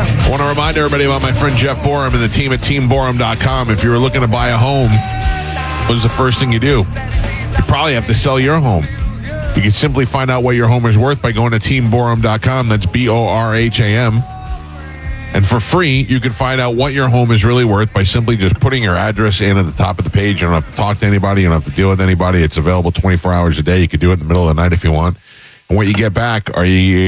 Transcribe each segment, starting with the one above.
I want to remind everybody about my friend Jeff Borum and the team at teamborum.com. If you were looking to buy a home, what is the first thing you do? You probably have to sell your home. You can simply find out what your home is worth by going to teamborum.com. That's BORHAM. And for free, you can find out what your home is really worth by simply just putting your address in at the top of the page. You don't have to talk to anybody. You don't have to deal with anybody. It's available 24 hours a day. You can do it in the middle of the night if you want. And what you get back are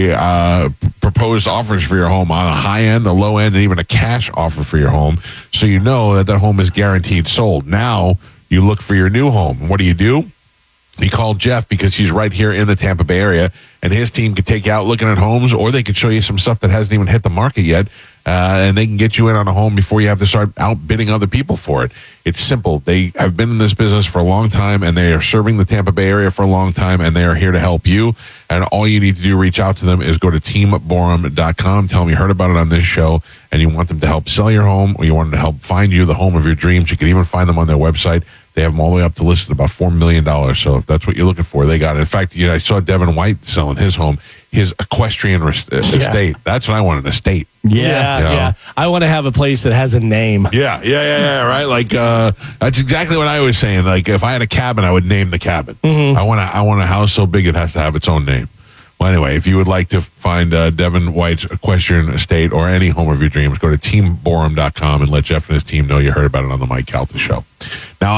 proposed offers for your home on a high end, a low end, and even a cash offer for your home. So you know that home is guaranteed sold. Now you look for your new home. What do? You call Jeff because he's right here in the Tampa Bay area, and his team could take you out looking at homes, or they could show you some stuff that hasn't even hit the market yet, and they can get you in on a home before you have to start outbidding other people for it. It's simple. They have been in this business for a long time, and they are serving the Tampa Bay area for a long time, and they are here to help you. And all you need to do, reach out to them, is go to teamborum.com. Tell them you heard about it on this show, and you want them to help sell your home, or you want them to help find you the home of your dreams. You can even find them on their website. They have them all the way up to listed about $4 million. So if that's what you're looking for, they got it. In fact, I saw Devin White selling his home, his equestrian estate. That's what I want, an estate. Yeah. I want to have a place that has a name. Yeah, right? Like, that's exactly what I was saying. Like, if I had a cabin, I would name the cabin. Mm-hmm. I want a house so big it has to have its own name. Well, anyway, if you would like to find Devin White's equestrian estate or any home of your dreams, go to teamborum.com and let Jeff and his team know you heard about it on the Mike Calta Show. Now,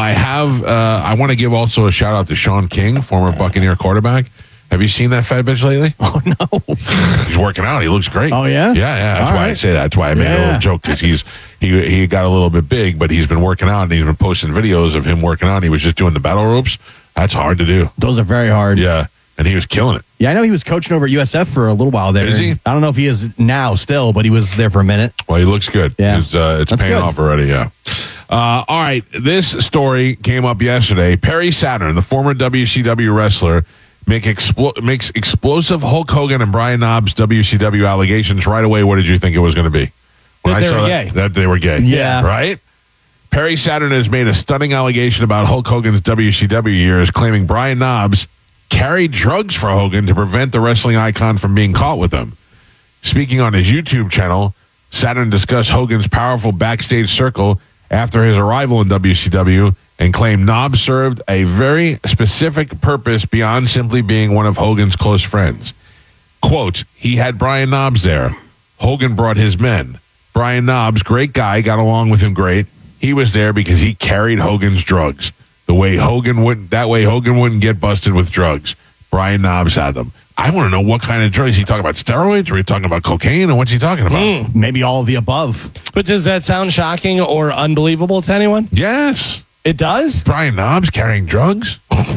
I want to give also a shout out to Sean King, former Buccaneer quarterback. Have you seen that fat bitch lately? Oh, no. He's working out. He looks great. Oh, yeah? Yeah. That's why I say that. That's why I made a little joke, because he got a little bit big, but he's been working out, and he's been posting videos of him working out. He was just doing the battle ropes. That's hard to do. Those are very hard. Yeah. And he was killing it. Yeah, I know he was coaching over at USF for a little while there. Is he? I don't know if he is now still, but he was there for a minute. Well, he looks good. Yeah. It's That's paying good. off already, yeah. All right, this story came up yesterday. Perry Saturn, the former WCW wrestler, makes explosive Hulk Hogan and Brian Knobbs WCW allegations. Right away, what did you think it was going to be? That they were gay. That they were gay. Yeah. Right? Perry Saturn has made a stunning allegation about Hulk Hogan's WCW years, claiming Brian Knobbs carried drugs for Hogan to prevent the wrestling icon from being caught with them. Speaking on his YouTube channel, Saturn discussed Hogan's powerful backstage circle after his arrival in WCW and claimed Knobbs served a very specific purpose beyond simply being one of Hogan's close friends. Quote, he had Brian Knobbs there. Hogan brought his men. Brian Knobbs, great guy, got along with him great. He was there because he carried Hogan's drugs. That way Hogan wouldn't get busted with drugs. Brian Knobbs had them. I want to know what kind of drugs. Is he talking about steroids, or are he talking about cocaine, or what's he talking about? Maybe all of the above. But does that sound shocking or unbelievable to anyone? Yes. It does? Brian Knobbs carrying drugs?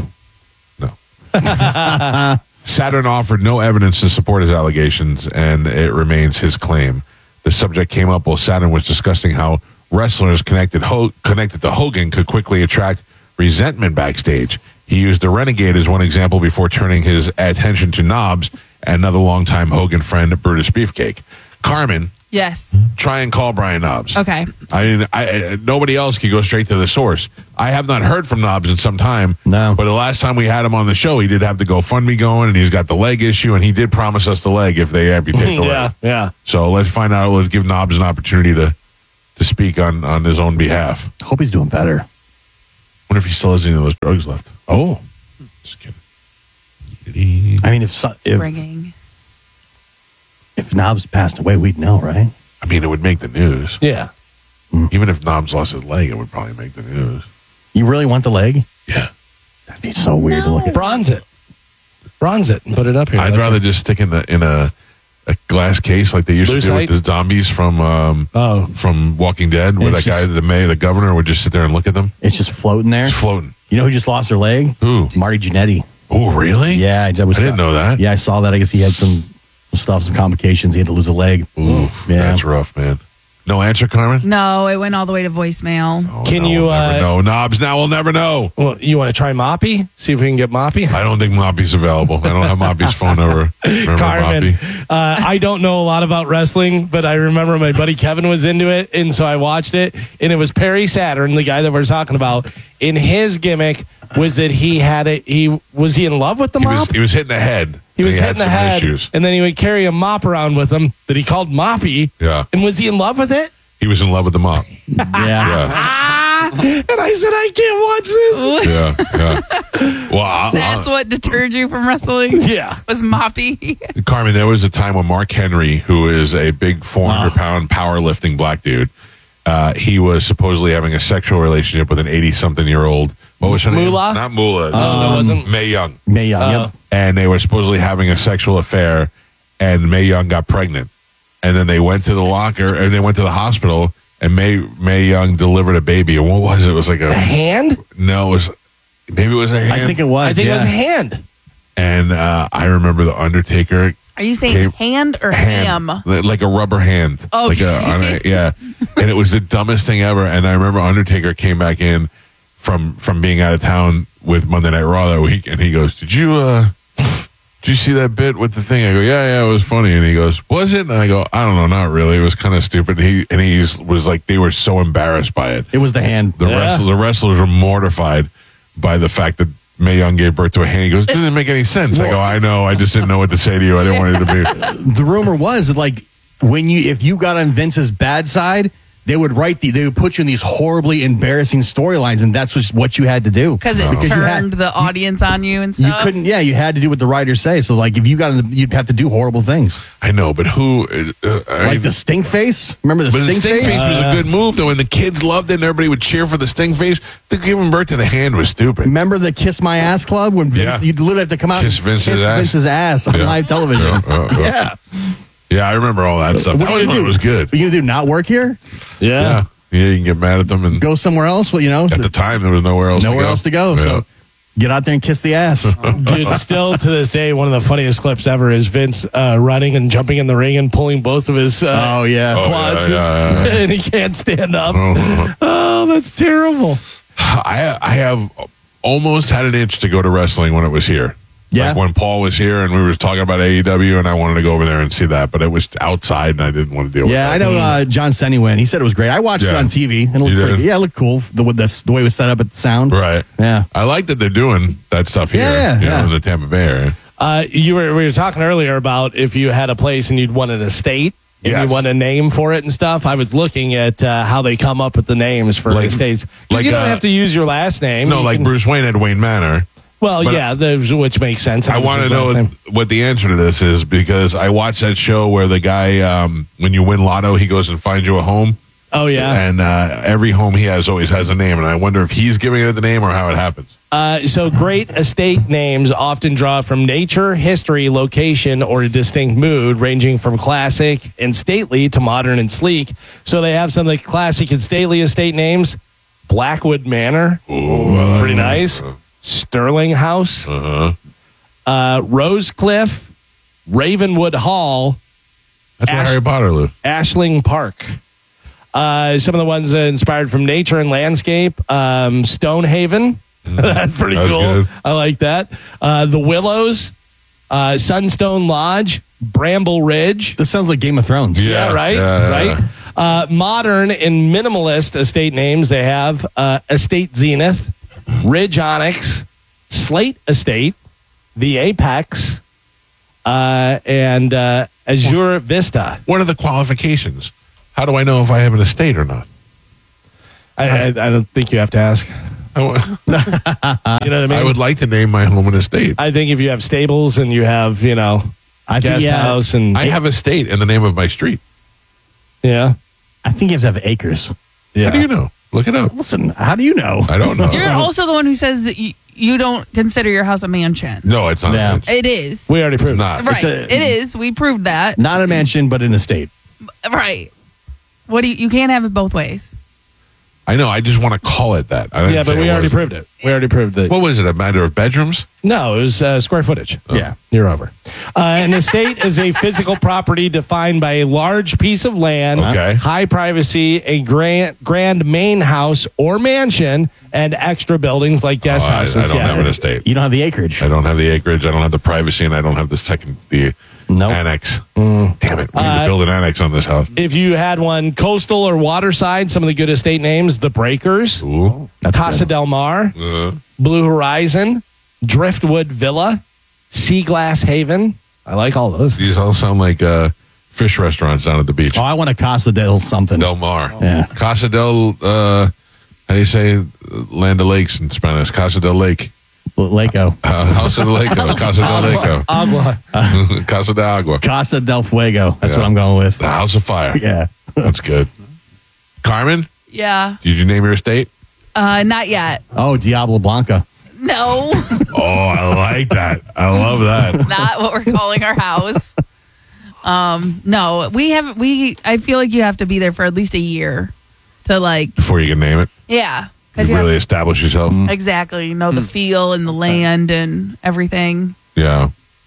No. Saturn offered no evidence to support his allegations, and it remains his claim. The subject came up while Saturn was discussing how wrestlers connected to Hogan could quickly attract resentment backstage. He used the Renegade as one example before turning his attention to Knobbs and another longtime Hogan friend, Brutus Beefcake. Carmen, Yes. try and call Brian Knobbs. Okay. I mean, nobody else can go straight to the source. I have not heard from Knobbs in some time. No. But the last time we had him on the show, he did have the GoFundMe going, and he's got the leg issue, and he did promise us the leg if they amputate the leg. Yeah. So let's find out. Let's give Knobbs an opportunity to speak on his own behalf. Hope he's doing better. Wonder if he still has any of those drugs left. Oh. Just kidding. I mean, if Springing. Knobbs passed away, we'd know, right? I mean, it would make the news. Yeah. Even if Knobbs lost his leg, it would probably make the news. You really want the leg? Yeah. That'd be so weird to look at. Bronze it and put it up here. I'd rather just stick in a glass case like they used to do with the zombies from Walking Dead, where that guy, the governor, would just sit there and look at them. It's just floating there. It's floating. You know who just lost their leg? Who? Marty Jannetty. Oh, really? Yeah, I didn't know that. Yeah, I saw that. I guess he had some complications. He had to lose a leg. Ooh, that's rough, man. No answer, Carmen? No, it went all the way to voicemail. Oh, Can no, you, we'll never know. Knobbs, now we'll never know. Well, you want to try Moppy? See if we can get Moppy? I don't think Moppy's available. I don't have Moppy's phone number. Remember Carmen, Moppy? I don't know a lot about wrestling, but I remember my buddy Kevin was into it, and so I watched it, and it was Perry Saturn, the guy that we're talking about. In his gimmick was that he was he in love with the mop? He was hitting the head. He was He had hitting the some head, issues. and then he would carry a mop around with him that he called Moppy. Yeah. And was he in love with it? He was in love with the mop. Yeah. Yeah. And I said, I can't watch this. Yeah. Well, That's what deterred you from wrestling? Yeah. Was Moppy. Carmen, there was a time when Mark Henry, who is a big 400-pound powerlifting black dude, he was supposedly having a sexual relationship with an 80-something-year-old. What was her name? Moolah? Not Moolah. No, it wasn't. Mae Young. Mae Young. Yep. And they were supposedly having a sexual affair, and Mae Young got pregnant. And then they went to the locker, and they went to the hospital, and Mae Young delivered a baby. And what was it? It was like A hand? no, it was maybe it was a hand. I think it was. I think yeah. it was a hand. And I remember the Undertaker. Are you saying Came- hand or Ham, ham? like a rubber hand. Oh, Like yeah. And it was the dumbest thing ever. And I remember Undertaker came back in from being out of town with Monday Night Raw that week, and he goes, "Did you see that bit with the thing?" I go, "Yeah, it was funny." And he goes, "Was it?" And I go, "I don't know, not really. It was kind of stupid." He was like, they were so embarrassed by it. It was the hand. The wrestlers were mortified by the fact that Mae Young gave birth to a hand. He goes, "Doesn't make any sense." I go, "I know. I just didn't know what to say to you. I didn't want it to be." The rumor was that, like, if you got on Vince's bad side, they would put you in these horribly embarrassing storylines, and that's just what you had to do. Because it you turned the audience on you and You stuff? couldn't. Yeah, you had to do what the writers say. So, like, if you got in, you'd have to do horrible things, I know, but who? like the stink face. Remember the But the stink stink face face? was a good move, though, and the kids loved it, and everybody would cheer for the stink face. The giving birth to the hand was stupid. Remember the Kiss My Ass Club when Yeah. you'd literally have to come out Kiss and Vince's kiss ass. Vince's ass on Yeah. live television. Yeah. Yeah, I remember all that stuff. What That are was you when gonna it was do? good. Are you gonna do not work here? Yeah, you can get mad at them, and Go somewhere else? Well, at the time there was nowhere else. nowhere else to go. Yeah. So get out there and kiss the ass. Dude, still to this day, one of the funniest clips ever is Vince running and jumping in the ring and pulling both of his Oh, yeah. Oh, quads, yeah. and he can't stand up. Oh, that's terrible. I have almost had an itch to go to wrestling when it was here. Yeah. Like when Paul was here and we were talking about AEW, and I wanted to go over there and see that, but it was outside and I didn't want to deal with Yeah, that. I know John Senny went. He said it was great. I watched it Yeah. on TV. And it looked You did? pretty, yeah, it looked cool. The way it was set up at the sound. Right. Yeah. I like that they're doing that stuff here Yeah, you know, yeah. in the Tampa Bay area. We were talking earlier about if you had a place and you'd want an estate and Yes. you want a name for it and stuff. I was looking at how they come up with the names for Like- estates. 'Cause like, you don't have to use your last name. No, You like can- Bruce Wayne had Wayne Manor. Well, but- yeah, which makes sense. I want to His last know name. what the answer to this is, because I watched that show where the guy, when you win lotto, he goes and finds you a home. Oh, yeah. And every home he has always has a name. And I wonder if he's giving it the name or how it happens. So great estate names often draw from nature, history, location, or a distinct mood, ranging from classic and stately to modern and sleek. So they have some of the classic and stately estate names. Blackwood Manor. Pretty nice. Sterling House. Rosecliff. Ravenwood Hall. That's where Harry Potter lived. Ashling Park. Some of the ones inspired from nature and landscape. Stonehaven. That's pretty That's cool. good. I like that. The Willows. Sunstone Lodge. Bramble Ridge. This sounds like Game of Thrones. Yeah. Right? Yeah. Right? Modern and minimalist estate names, they have Estate Zenith, Ridge Onyx, Slate Estate, The Apex, and Azure Vista. What are the qualifications? How do I know if I have an estate or not? I don't think you have to ask. I You know what I mean? would like to name my home an estate. I think if you have stables and you have, guest house and I have estate in the name of my street. yeah. I think you have to have acres. Yeah. How do you know? Look it up. Listen, how do you know? I don't know. You're also the one who says that you don't consider your house a mansion. No, it's not. Yeah. It's It is. We already proved not. Right. a- It is. We proved that. Not a mansion, but an estate. Right. What do you can't have it both ways. I know. I just want to call it that. I didn't Yeah, but say we it already was. proved it. We already proved that. What was it? A matter of bedrooms? No, it was square footage. Yeah. You're over. An estate is a physical property defined by a large piece of land, Okay. high privacy, a grand main house or mansion, and extra buildings like guest I houses. don't have an estate. You don't have the acreage. I don't have the acreage. I don't have the privacy, and I don't have the Nope. annex. Damn it! We need to build an annex on this house. If you had one coastal or waterside, some of the good estate names: The Breakers, Ooh. That's Casa good. del Mar, Blue Horizon, Driftwood Villa, Sea Glass Haven. I like all those. These all sound like fish restaurants down at the beach. Oh, I want a Casa del something. Del Mar. Yeah. Casa del, how do you say Land of Lakes in Spanish? Casa del Lake. Laco. House of the Lake. Casa del Lake. Agua. Casa de Agua. Casa del Fuego. That's Yeah. what I'm going with. The House of Fire. Yeah. That's good. Carmen, Yeah. did you name your estate? Not yet. Oh, Diablo Blanca. No, Oh, I like that. I love that. not what we're calling our house. No, I feel like you have to be there for at least a year to like, Before you can name it, yeah. you really establish yourself. Exactly. You know, the feel and the land and everything. Yeah.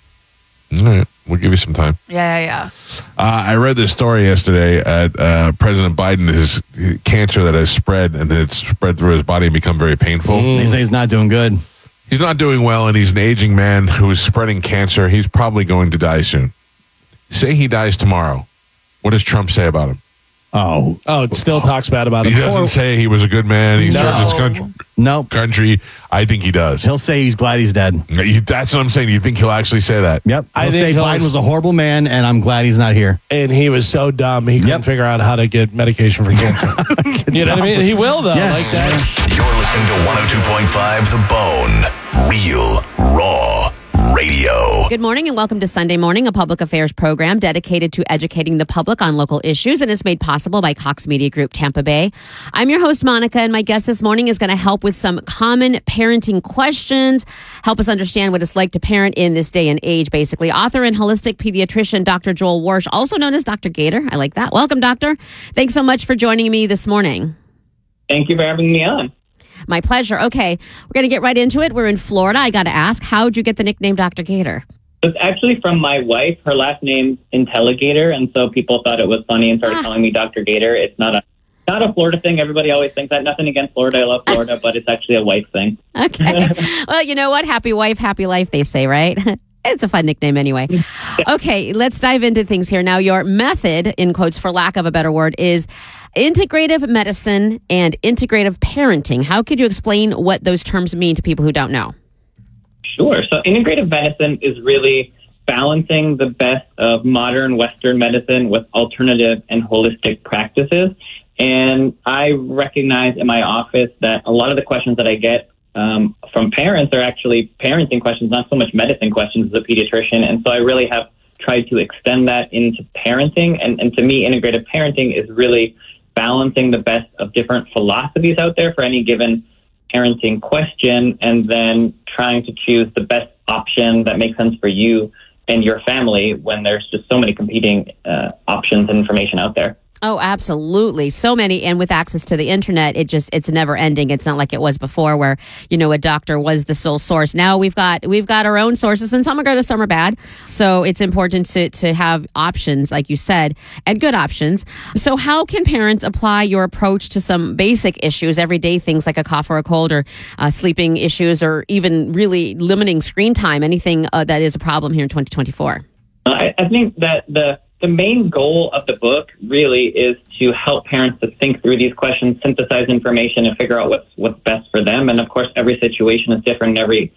All right. We'll give you some time. Yeah. I read this story yesterday at President Biden, his cancer that has spread, and it's spread through his body and become very painful. They say he's not doing good. He's not doing well, and he's an aging man who is spreading cancer. He's probably going to die soon. Say he dies tomorrow. What does Trump say about him? Oh, It still talks bad about He him. doesn't say he was a good man. He served his nope. country. I think he does. He'll say he's glad he's dead. That's what I'm saying. You think he'll actually say that? Yep. I He'll think say he'll- Biden was a horrible man, and I'm glad he's not here. And he was so dumb, he couldn't Yep. figure out how to get medication for cancer. You know what I mean? He will, though. Yeah. Like that. You're listening to 102.5 The Bone. Real, raw radio. Good morning and welcome to Sunday Morning, a public affairs program dedicated to educating the public on local issues, and it's made possible by Cox Media Group Tampa Bay. I'm your host, Monica, and my guest this morning is going to help with some common parenting questions, help us understand what it's like to parent in this day and age, basically. Author and holistic pediatrician Dr. Joel Warsh, also known as Dr. Gator. I like that. Welcome, Doctor. Thanks so much for joining me this morning. Thank you for having me on. My pleasure. Okay, we're going to get right into it. We're in Florida. I got to ask, how'd you get the nickname Dr. Gator? It's actually from my wife. Her last name's Intelligator, and so people thought it was funny and started calling me Dr. Gator. It's not a Florida thing. Everybody always thinks that. Nothing against Florida. I love Florida, but it's actually a wife thing. Okay. Well, you know what? Happy wife, happy life, they say, right? It's a fun nickname anyway. Okay, let's dive into things here. Now, your method, in quotes for lack of a better word, is integrative medicine and integrative parenting. How could you explain what those terms mean to people who don't know? Sure. So integrative medicine is really balancing the best of modern Western medicine with alternative and holistic practices. And I recognize in my office that a lot of the questions that I get from parents are actually parenting questions, not so much medicine questions as a pediatrician. And so I really have tried to extend that into parenting. And to me, integrative parenting is really balancing the best of different philosophies out there for any given parenting question, and then trying to choose the best option that makes sense for you and your family when there's just so many competing options and information out there. Oh, absolutely. So many. And with access to the internet, it's never ending. It's not like it was before where, a doctor was the sole source. Now we've got our own sources, and some are good, some are bad. So it's important to have options, like you said, and good options. So how can parents apply your approach to some basic issues, everyday things like a cough or a cold, or sleeping issues, or even really limiting screen time, anything that is a problem here in 2024? I think that the main goal of the book really is to help parents to think through these questions, synthesize information, and figure out what's best for them. And of course, every situation is different, and every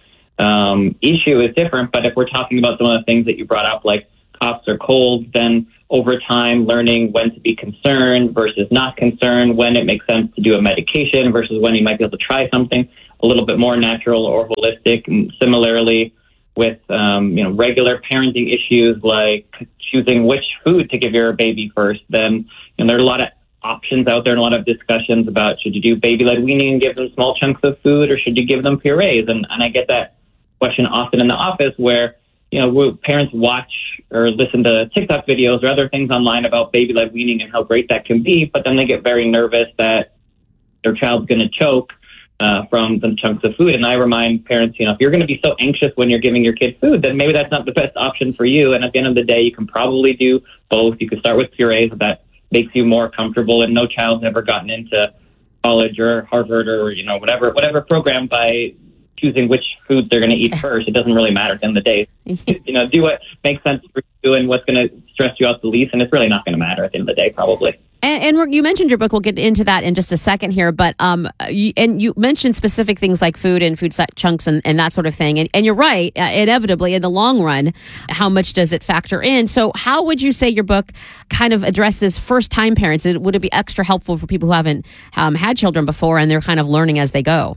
issue is different. But if we're talking about some of the things that you brought up, like coughs or colds, then over time, learning when to be concerned versus not concerned, when it makes sense to do a medication versus when you might be able to try something a little bit more natural or holistic. And similarly, with regular parenting issues like choosing which food to give your baby first, then there are a lot of options out there and a lot of discussions about should you do baby-led weaning and give them small chunks of food, or should you give them purees? And I get that question often in the office where parents watch or listen to TikTok videos or other things online about baby-led weaning and how great that can be, but then they get very nervous that their child's going to choke from the chunks of food. And I remind parents, if you're going to be so anxious when you're giving your kid food, then maybe that's not the best option for you. And at the end of the day, you can probably do both. You can start with purees if that makes you more comfortable. And no child's ever gotten into college or Harvard or, whatever program by choosing which food they're going to eat first. It doesn't really matter at the end of the day. Do what makes sense for you and what's going to stress you out the least. And it's really not going to matter at the end of the day, probably. And you mentioned your book. We'll get into that in just a second here. But you mentioned specific things like food and food chunks and that sort of thing. And you're right. Inevitably, in the long run, how much does it factor in? So how would you say your book kind of addresses first-time parents? Would it be extra helpful for people who haven't had children before and they're kind of learning as they go?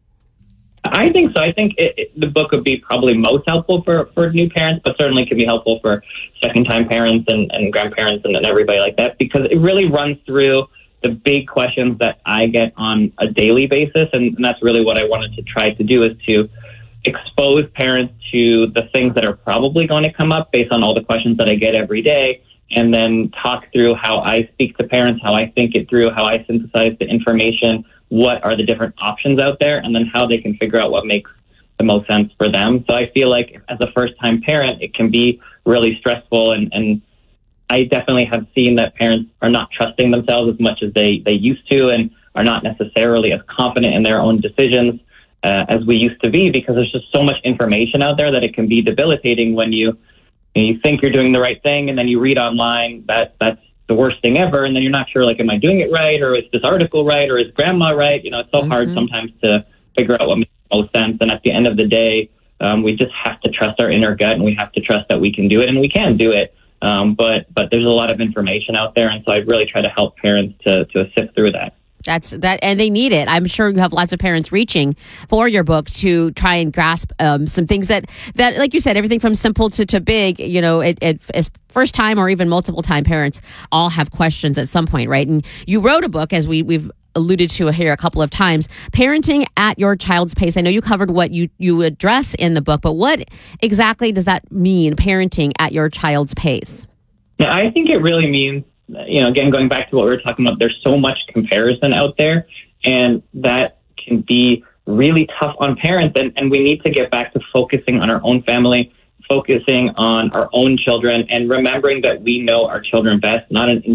I think so. I think the book would be probably most helpful for new parents, but certainly can be helpful for second-time parents and grandparents and everybody like that, because it really runs through the big questions that I get on a daily basis, and that's really what I wanted to try to do, is to expose parents to the things that are probably going to come up based on all the questions that I get every day, and then talk through how I speak to parents, how I think it through, how I synthesize the information, what are the different options out there, and then how they can figure out what makes the most sense for them. So I feel like as a first-time parent, it can be really stressful, and I definitely have seen that parents are not trusting themselves as much as they used to, and are not necessarily as confident in their own decisions as we used to be, because there's just so much information out there that it can be debilitating when you think you're doing the right thing, and then you read online that's the worst thing ever, and then you're not sure, like, am I doing it right, or is this article right, or is grandma right? It's so hard sometimes to figure out what makes the most sense, and at the end of the day, we just have to trust our inner gut, and we have to trust that we can do it, and we can do it, but there's a lot of information out there, and so I really try to help parents to sift through that. That's that, and they need it. I'm sure you have lots of parents reaching for your book to try and grasp some things that, like you said, everything from simple to big. As first time or even multiple time parents all have questions at some point, right? And you wrote a book, as we've alluded to here a couple of times, Parenting at Your Child's Pace. I know you covered what you address in the book, but what exactly does that mean, parenting at your child's pace? Yeah, I think it really means, again, going back to what we were talking about, there's so much comparison out there, and that can be really tough on parents. And we need to get back to focusing on our own family, focusing on our own children, and remembering that we know our children best, not an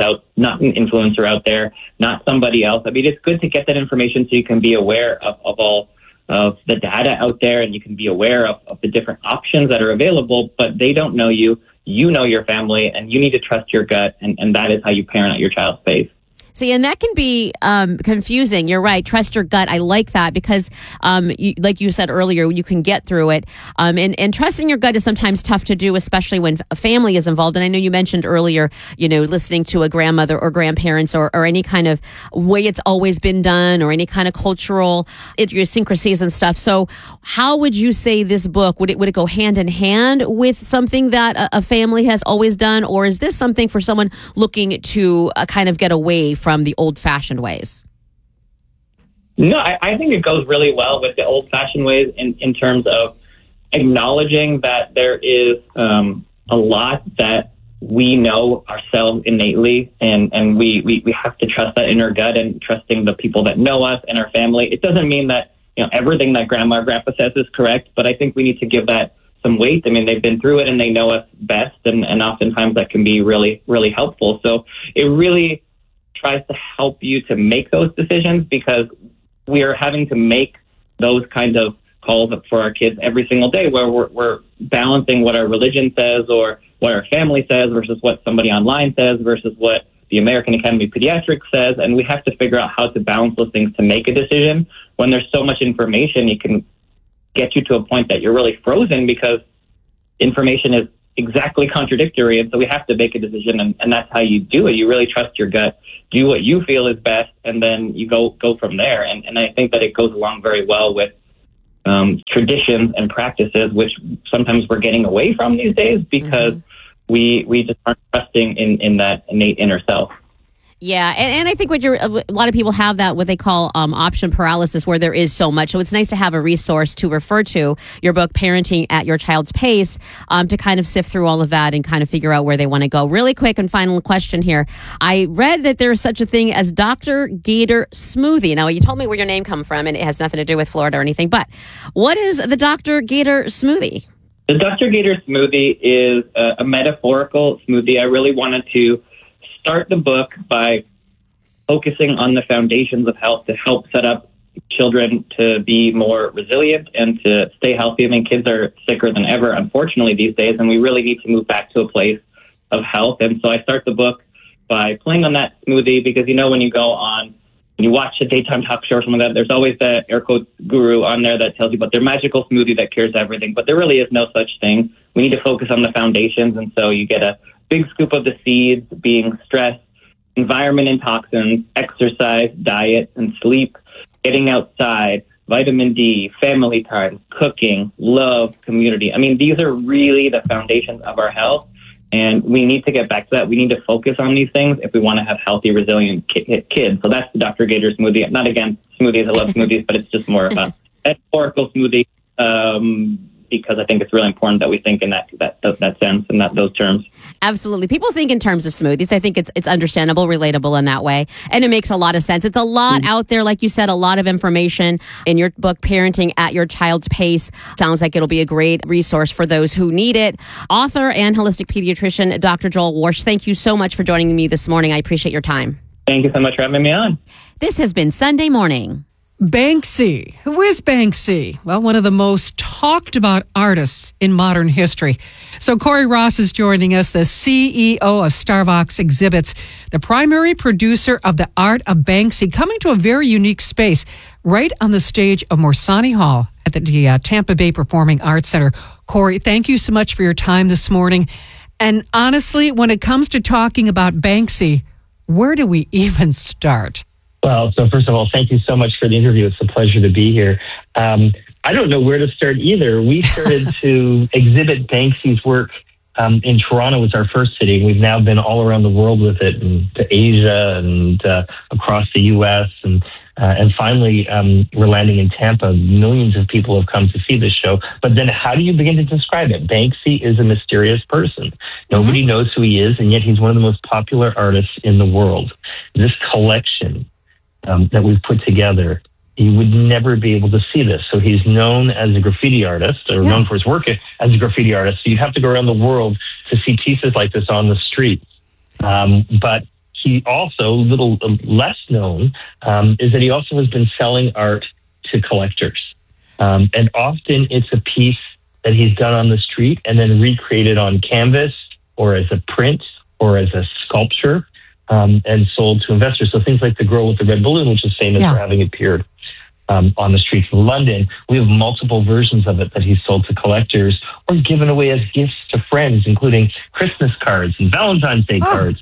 influencer out there, not somebody else. I mean, it's good to get that information so you can be aware of all of the data out there, and you can be aware of the different options that are available, but they don't know you. You know your family, and you need to trust your gut, and that is how you parent at your child's pace. See, and that can be confusing. You're right. Trust your gut. I like that because, like you said earlier, you can get through it. And trusting your gut is sometimes tough to do, especially when a family is involved. And I know you mentioned earlier, listening to a grandmother or grandparents or any kind of way it's always been done or any kind of cultural idiosyncrasies and stuff. So how would you say this book, would it go hand in hand with something that a family has always done? Or is this something for someone looking to kind of get away from the old-fashioned ways? No, I think it goes really well with the old-fashioned ways in terms of acknowledging that there is a lot that we know ourselves innately, and we have to trust that inner gut and trusting the people that know us and our family. It doesn't mean that everything that grandma or grandpa says is correct, but I think we need to give that some weight. I mean, they've been through it and they know us best, and oftentimes that can be really, really helpful. So it really tries to help you to make those decisions, because we are having to make those kinds of calls for our kids every single day, where we're balancing what our religion says or what our family says versus what somebody online says versus what the American Academy of Pediatrics says. And we have to figure out how to balance those things to make a decision. When there's so much information, it can get you to a point that you're really frozen because information is exactly contradictory. And so we have to make a decision, and that's how you do it. You really trust your gut, do what you feel is best, and then you go from there. And I think that it goes along very well with traditions and practices, which sometimes we're getting away from these days because we just aren't trusting in that innate inner self. Yeah, and I think a lot of people have that, what they call option paralysis, where there is so much. So it's nice to have a resource to refer to, your book, Parenting at Your Child's Pace, to kind of sift through all of that and kind of figure out where they want to go. Really quick and final question here. I read that there is such a thing as Dr. Gator Smoothie. Now, you told me where your name comes from, and it has nothing to do with Florida or anything, but what is the Dr. Gator Smoothie? The Dr. Gator Smoothie is a metaphorical smoothie. I really wanted to start the book by focusing on the foundations of health to help set up children to be more resilient and to stay healthy. I mean, kids are sicker than ever, unfortunately, these days, and we really need to move back to a place of health. And so I start the book by playing on that smoothie, because when you go on, when you watch a daytime talk show or something like that, there's always the air quotes guru on there that tells you about their magical smoothie that cures everything. But there really is no such thing. We need to focus on the foundations. And so you get a big scoop of the seeds, being stress, environment and toxins, exercise, diet, and sleep, getting outside, vitamin D, family time, cooking, love, community. I mean, these are really the foundations of our health. And we need to get back to that. We need to focus on these things if we want to have healthy, resilient kids. So that's the Dr. Gator smoothie. Not again smoothies. I love smoothies, but it's just more of a metaphorical smoothie, because I think it's really important that we think in that sense and those terms. Absolutely. People think in terms of smoothies. I think it's understandable, relatable in that way. And it makes a lot of sense. It's a lot out there, like you said, a lot of information in your book, Parenting at Your Child's Pace. Sounds like it'll be a great resource for those who need it. Author and holistic pediatrician, Dr. Joel Warsh, thank you so much for joining me this morning. I appreciate your time. Thank you so much for having me on. This has been Sunday Morning. Banksy. Who is Banksy? Well, one of the most talked about artists in modern history. So Corey Ross is joining us, the CEO of Starvox Exhibits, the primary producer of the Art of Banksy, coming to a very unique space right on the stage of Morsani Hall at the Tampa Bay Performing Arts Center. Corey, thank you so much for your time this morning. And honestly, when it comes to talking about Banksy, where do we even start? Well, so first of all, thank you so much for the interview. It's a pleasure to be here. I don't know where to start either. We started to exhibit Banksy's work in Toronto was our first city. We've now been all around the world with it, and to Asia and across the U.S. And finally, we're landing in Tampa. Millions of people have come to see this show. But then how do you begin to describe it? Banksy is a mysterious person. Nobody knows who he is, and yet he's one of the most popular artists in the world. This collection that we've put together, you would never be able to see this. So he's known as a graffiti artist, or known for his work as a graffiti artist. So you'd have to go around the world to see pieces like this on the street. But he also, a little less known, is that he also has been selling art to collectors. And often it's a piece that he's done on the street and then recreated on canvas or as a print or as a sculpture. And sold to investors. So things like the girl with the red balloon, which is famous for having appeared on the streets of London. We have multiple versions of it that he's sold to collectors or given away as gifts to friends, including Christmas cards and Valentine's Day cards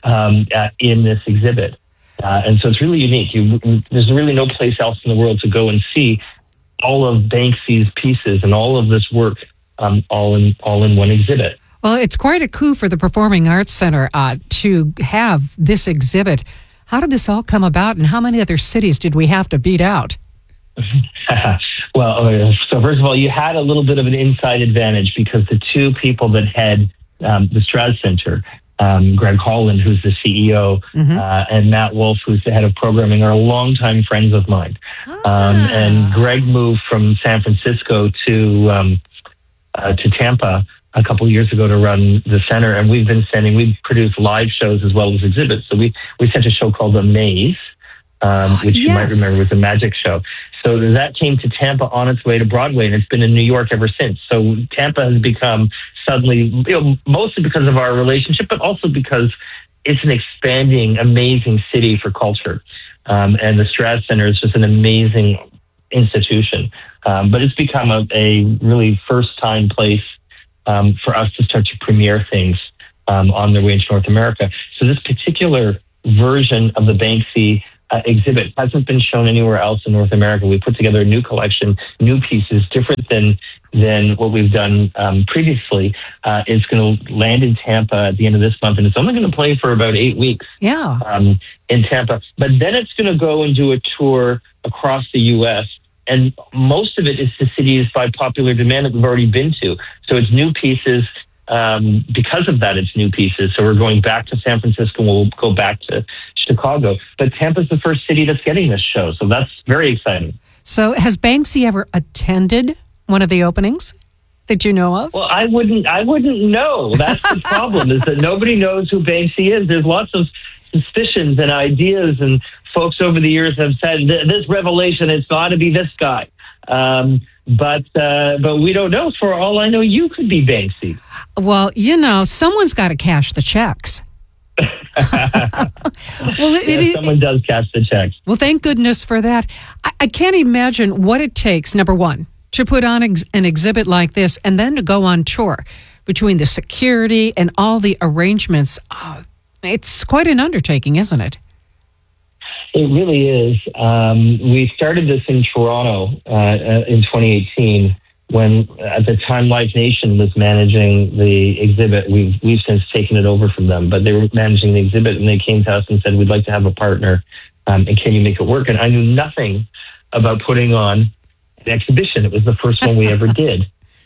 in this exhibit. And so it's really unique. There's really no place else in the world to go and see all of Banksy's pieces and all of this work all in one exhibit. Well, it's quite a coup for the Performing Arts Center to have this exhibit. How did this all come about, and how many other cities did we have to beat out? Well, so first of all, you had a little bit of an inside advantage because the two people that head the Strad Center, Greg Holland, who's the CEO, and Matt Wolf, who's the head of programming, are longtime friends of mine. And Greg moved from San Francisco to Tampa a couple of years ago to run the center, and we've produced live shows as well as exhibits. So we sent a show called The Maze, which you might remember was a magic show. So that came to Tampa on its way to Broadway, and it's been in New York ever since. So Tampa has become suddenly, mostly because of our relationship, but also because it's an expanding, amazing city for culture. And the Strad Center is just an amazing institution. But it's become a really first-time place for us to start to premiere things on their way into North America. So this particular version of the Banksy exhibit hasn't been shown anywhere else in North America. We put together a new collection, new pieces, different than what we've done previously. It's going to land in Tampa at the end of this month, and it's only going to play for about 8 weeks in Tampa. But then it's going to go and do a tour across the U.S., and most of it is to cities by popular demand that we've already been to. So it's new pieces. Because of that, it's new pieces. So we're going back to San Francisco. We'll go back to Chicago. But Tampa's the first city that's getting this show. So that's very exciting. So has Banksy ever attended one of the openings that you know of? Well, I wouldn't know. That's the problem, is that nobody knows who Banksy is. There's lots of suspicions and ideas, and folks over the years have said, this revelation, it's got to be this guy. But we don't know. For all I know, you could be Banksy. Well, someone's got to cash the checks. Well, someone does cash the checks. Well, thank goodness for that. I can't imagine what it takes, number one, to put on an exhibit like this and then to go on tour between the security and all the arrangements. Oh, it's quite an undertaking, isn't it? It really is. We started this in Toronto in 2018 when, at the time, Live Nation was managing the exhibit. We've since taken it over from them, but they were managing the exhibit, and they came to us and said, we'd like to have a partner, and can you make it work? And I knew nothing about putting on an exhibition. It was the first one we ever did.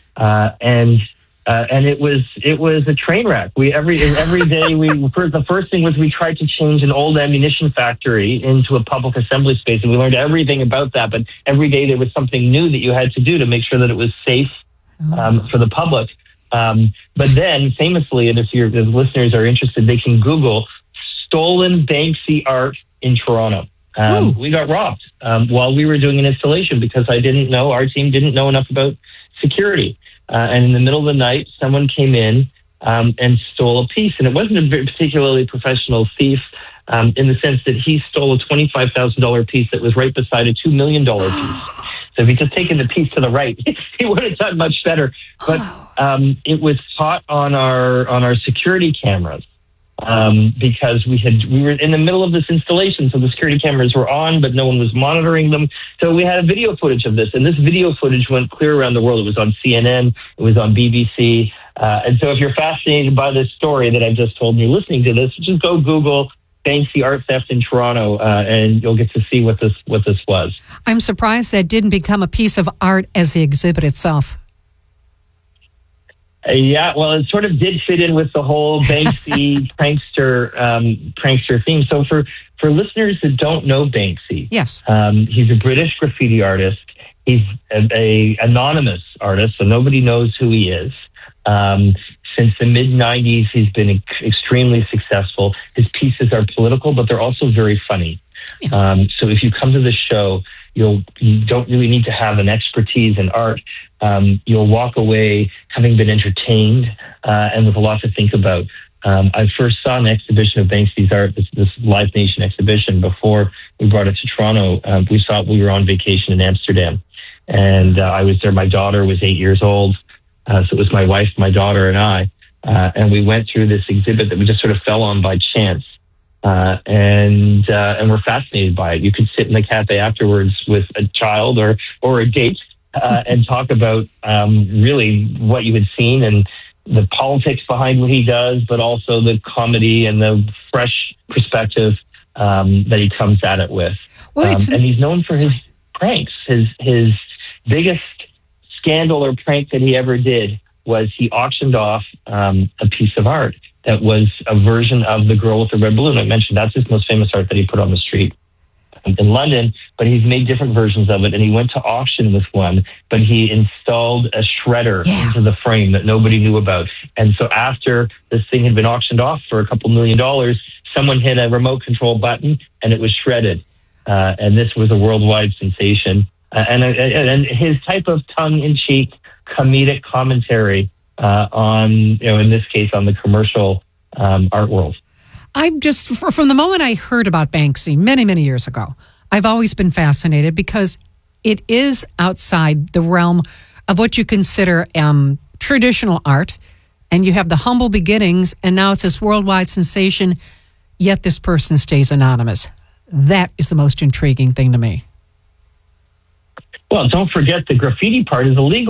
And it was a train wreck. Every day the first thing was we tried to change an old ammunition factory into a public assembly space, and we learned everything about that. But every day there was something new that you had to do to make sure that it was safe for the public. But then, famously, and if the listeners are interested, they can Google "stolen Banksy art in Toronto." We got robbed while we were doing an installation because our team didn't know enough about security. And in the middle of the night, someone came in and stole a piece. And it wasn't a very particularly professional thief in the sense that he stole a $25,000 piece that was right beside a $2 million piece. So if he'd just taken the piece to the right, he would have done much better. But it was caught on our security cameras. Because we were in the middle of this installation, so the security cameras were on, but no one was monitoring them. So we had a video footage of this, and this video footage went clear around the world. It was on CNN, it was on BBC, and so if you're fascinated by this story that I've just told, and you're listening to this, just go Google Banksy art theft in Toronto, and you'll get to see what this was. I'm surprised that didn't become a piece of art as the exhibit itself. Yeah, well, it sort of did fit in with the whole Banksy prankster theme. So for listeners that don't know Banksy, yes, he's a British graffiti artist. He's a anonymous artist, so nobody knows who he is. Since the mid-'90s, he's been extremely successful. His pieces are political, but they're also very funny. Yeah. So if you come to the show, you don't really need to have an expertise in art. You'll walk away having been entertained and with a lot to think about. I first saw an exhibition of Banksy's art, this Live Nation exhibition, before we brought it to Toronto. We were on vacation in Amsterdam, and I was there. My daughter was 8 years old, so it was my wife, my daughter, and I, and we went through this exhibit that we just sort of fell on by chance. And we're fascinated by it. You could sit in the cafe afterwards with a child or a date and talk about really what you had seen and the politics behind what he does, but also the comedy and the fresh perspective that he comes at it with. Well, and he's known for his pranks. His biggest scandal or prank that he ever did was he auctioned off a piece of art that was a version of The Girl with the Red Balloon. I mentioned that's his most famous art that he put on the street in London, but he's made different versions of it, and he went to auction with one, but he installed a shredder into the frame that nobody knew about. And so after this thing had been auctioned off for a couple $1 million, someone hit a remote control button, and it was shredded. And this was a worldwide sensation. And his type of tongue-in-cheek comedic commentary on, in this case, on the commercial art world. I've just, from the moment I heard about Banksy many, many years ago, I've always been fascinated because it is outside the realm of what you consider traditional art, and you have the humble beginnings, and now it's this worldwide sensation, yet this person stays anonymous. That is the most intriguing thing to me. Well, don't forget the graffiti part is illegal.